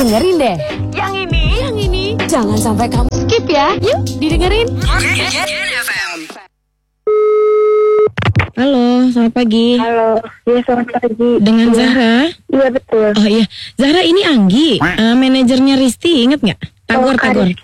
Dengerin deh. Yang ini. Jangan sampai kamu skip ya. Yuk, didengerin. Halo, selamat pagi. Halo, iya selamat pagi. Dengan Zahra? Iya betul. Oh iya, Zahra ini Anggi, manajernya Risti, inget nggak? Tagor.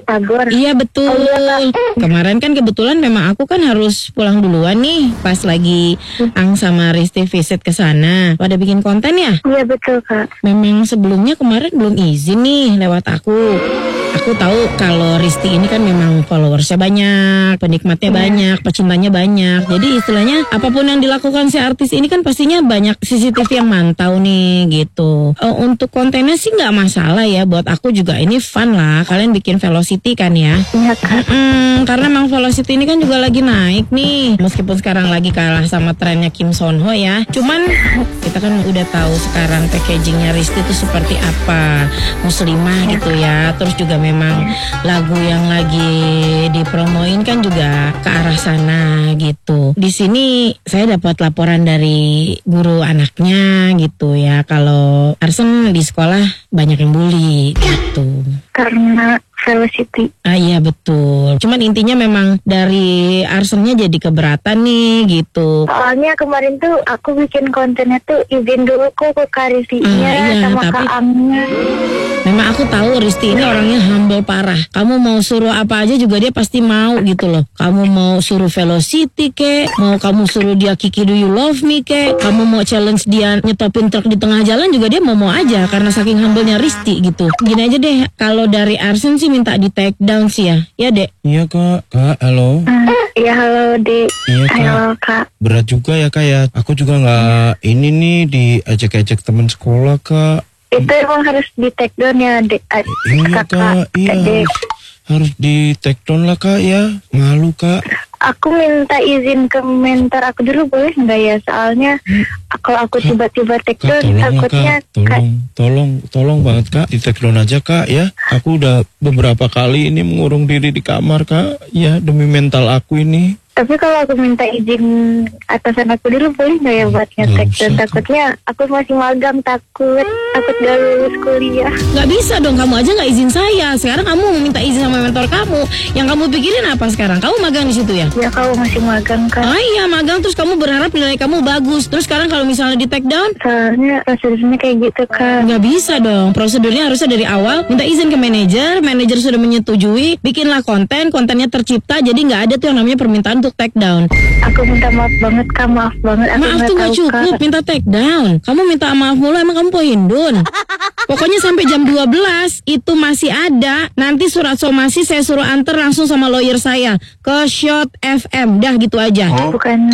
Iya betul. Oh, iya, Kemarin kan kebetulan memang aku kan harus pulang duluan nih, pas lagi Ang sama Risti visit ke sana. Pada bikin konten ya? Iya betul Kak. Memang sebelumnya kemarin belum izin nih lewat aku. Aku tahu kalau Risti ini kan memang followersnya banyak, penikmatnya banyak, pecintanya banyak. Jadi istilahnya apapun yang dilakukan si artis ini kan pastinya banyak CCTV yang mantau nih gitu. Untuk kontennya sih nggak masalah ya, buat aku juga ini fun lah. Kalian bikin Velocity kan ya? Iya Kak. Karena memang Velocity ini kan juga lagi naik nih. Meskipun sekarang lagi kalah sama trennya Kim Son Ho ya. Cuman kita kan udah tahu sekarang packagingnya Risti itu seperti apa, muslimah gitu ya. Terus juga memang lagu yang lagi dipromoin kan juga ke arah sana gitu. Di sini saya dapat laporan dari guru anaknya gitu ya, kalau Arsen di sekolah banyak yang bully gitu. Karena Velocity. Iya betul. Cuman intinya memang dari Arsennya jadi keberatan nih gitu. Soalnya kemarin tuh aku bikin kontennya tuh izin dulu kok ke Kak Ristinya sama tapi Kak Angnya. memang aku tahu Risti ini orangnya humble parah. Kamu mau suruh apa aja juga dia pasti mau gitu loh. Kamu mau suruh Velocity kek, mau kamu suruh dia Kiki Do You Love Me kek, kamu mau challenge dia nyetopin truk di tengah jalan juga dia mau aja karena saking humble-nya Risti gitu. Gini aja deh, kalau dari Arsen sih minta di take down sih ya. Ya Dek? Iya Kak, halo. Iya halo Dek. Iya Kak. Halo Kak. Berat juga ya Kak ya. Aku juga nggak ini nih diajak-ajak teman sekolah Kak. Itu emang harus di take down ya Dek. Iya Kak, iya Dek. harus di take down lah Kak ya. Malu Kak. Aku minta izin ke mentor aku dulu boleh nggak ya? Soalnya kalau aku tiba-tiba take Kak, down tolong lah takutnya Kak. Tolong banget Kak. Di take down aja Kak ya. Aku udah beberapa kali ini mengurung diri di kamar Kak. Ya demi mental aku ini. Tapi kalau aku minta izin atasan aku dulu boleh nggak ya buat nge-take down? Takutnya aku masih magang, takut gak lulus kuliah. Nggak bisa dong, kamu aja nggak izin saya. Sekarang kamu mau minta izin sama mentor kamu. Yang kamu pikirin apa sekarang? Kamu magang di situ ya? Ya kamu masih magang kan? Ah iya magang, terus kamu berharap nilai kamu bagus. Terus sekarang kalau misalnya di take down, Soalnya prosedurnya kayak gitu kan. nggak bisa dong. Prosedurnya harusnya dari awal minta izin ke manajer sudah menyetujui, bikinlah kontennya tercipta. Jadi nggak ada tuh yang namanya permintaan untuk take down. Aku minta maaf banget Kak, maaf banget. Aku Maaf tuh nggak tahu, cukup, Kak. minta take down. Kamu minta maaf mulu, emang kamu pohindun. Pokoknya sampai jam 12 itu masih ada. Nanti surat somasi saya suruh anter langsung sama lawyer saya ke Shot FM. Dah gitu aja. Bukan.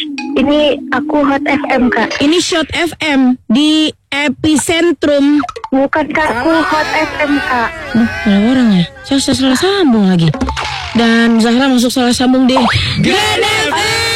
Ini aku Hot FM Kak. Ini Shot FM di Epicentrum. Bukan Kak, aku Hot FM Kak. Salah orang ya. Saya salah sambung lagi. Dan Zahra masuk salah sambung di Gen FM.